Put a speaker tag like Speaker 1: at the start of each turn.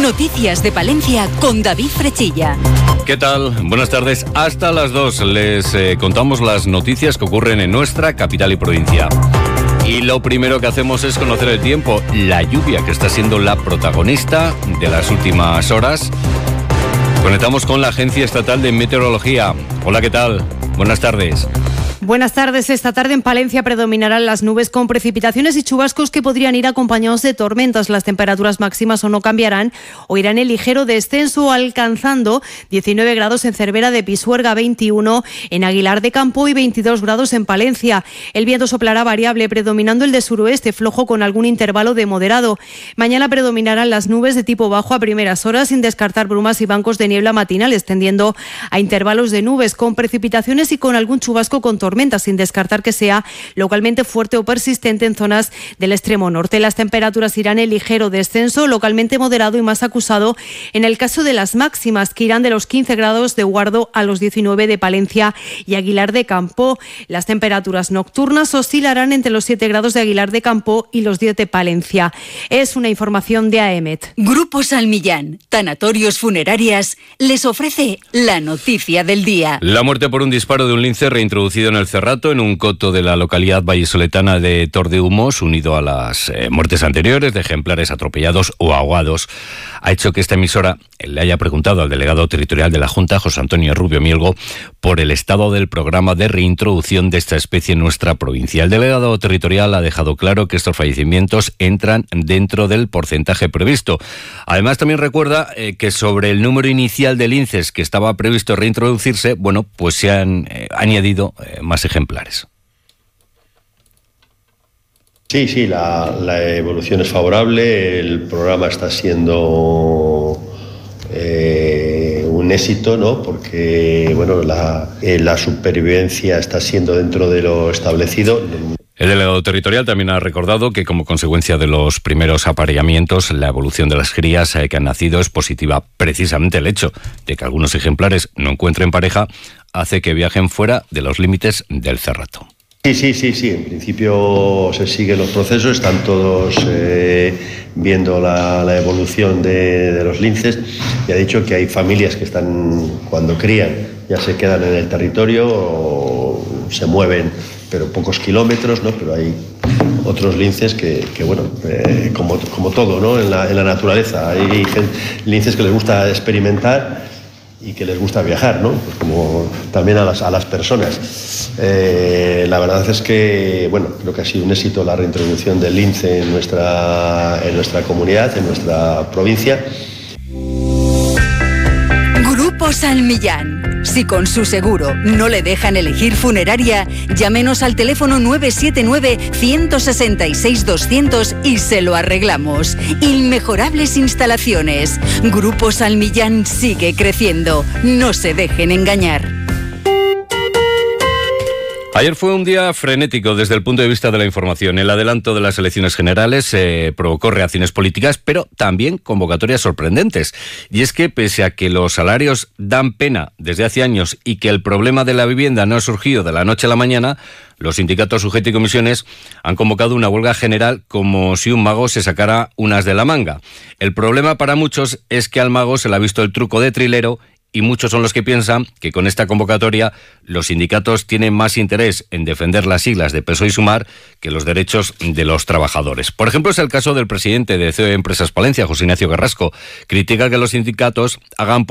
Speaker 1: Noticias de Palencia con David Frechilla.
Speaker 2: ¿Qué tal? Buenas tardes. Hasta las 2 les contamos las noticias que ocurren en nuestra capital y provincia. Y lo primero que hacemos es conocer el tiempo, la lluvia que está siendo la protagonista de las últimas horas. Conectamos con la Agencia Estatal de Meteorología. Hola, ¿qué tal? Buenas tardes.
Speaker 3: Buenas tardes. Esta tarde en Palencia predominarán las nubes con precipitaciones y chubascos que podrían ir acompañados de tormentas. Las temperaturas máximas o no cambiarán o irán en ligero descenso, alcanzando 19 grados en Cervera de Pisuerga, 21 en Aguilar de Campo y 22 grados en Palencia. El viento soplará variable, predominando el de suroeste, flojo con algún intervalo de moderado. Mañana predominarán las nubes de tipo bajo a primeras horas, sin descartar brumas y bancos de niebla matinales, tendiendo a intervalos de nubes con precipitaciones y con algún chubasco con tormentas, sin descartar que sea localmente fuerte o persistente en zonas del extremo norte. Las temperaturas irán en ligero descenso, localmente moderado y más acusado en el caso de las máximas, que irán de los 15 grados de Guardo a los 19 de Palencia y Aguilar de Campo. Las temperaturas nocturnas oscilarán entre los 7 grados de Aguilar de Campo y los 10 de Palencia. Es una información de AEMET.
Speaker 1: Grupo Salmillán, Tanatorios Funerarias, les ofrece la noticia del día.
Speaker 2: La muerte por un disparo de un lince reintroducido en el Cerrato, en un coto de la localidad vallisoletana de Tordehumos, unido a las muertes anteriores de ejemplares atropellados o ahogados, ha hecho que esta emisora le haya preguntado al delegado territorial de la Junta, José Antonio Rubio Mielgo, por el estado del programa de reintroducción de esta especie en nuestra provincia. El delegado territorial ha dejado claro que estos fallecimientos entran dentro del porcentaje previsto. Además, también recuerda que sobre el número inicial de linces que estaba previsto reintroducirse, bueno, pues se han añadido más ejemplares.
Speaker 4: Sí, la evolución es favorable, el programa está siendo un éxito, ¿no? Porque bueno, la supervivencia está siendo dentro de lo establecido.
Speaker 2: El delegado territorial también ha recordado que como consecuencia de los primeros apareamientos, la evolución de las crías que han nacido es positiva. Precisamente el hecho de que algunos ejemplares no encuentren pareja hace que viajen fuera de los límites del Cerrato.
Speaker 4: Sí. En principio se siguen los procesos, están todos viendo la evolución de los linces. Y ha dicho que hay familias que están, cuando crían, ya se quedan en el territorio o se mueven, pero pocos kilómetros, ¿no? Pero hay otros linces que bueno, como todo, ¿no? En la naturaleza. Hay linces que les gusta experimentar y que les gusta viajar, ¿no? Pues como también a las personas. La verdad es que, bueno, creo que ha sido un éxito la reintroducción del lince en nuestra comunidad, en nuestra provincia.
Speaker 1: Grupo Salmillán. Si con su seguro no le dejan elegir funeraria, llámenos al teléfono 979-166-200 y se lo arreglamos. Inmejorables instalaciones. Grupo Salmillán sigue creciendo. No se dejen engañar.
Speaker 2: Ayer fue un día frenético desde el punto de vista de la información. El adelanto de las elecciones generales provocó reacciones políticas, pero también convocatorias sorprendentes. Y es que, pese a que los salarios dan pena desde hace años y que el problema de la vivienda no ha surgido de la noche a la mañana, los sindicatos UGT y comisiones han convocado una huelga general como si un mago se sacara unas de la manga. El problema para muchos es que al mago se le ha visto el truco de trilero, y muchos son los que piensan que con esta convocatoria los sindicatos tienen más interés en defender las siglas de PSOE y Sumar que los derechos de los trabajadores. Por ejemplo, es el caso del presidente de COE Empresas Palencia, José Ignacio Carrasco. Critica que los sindicatos hagan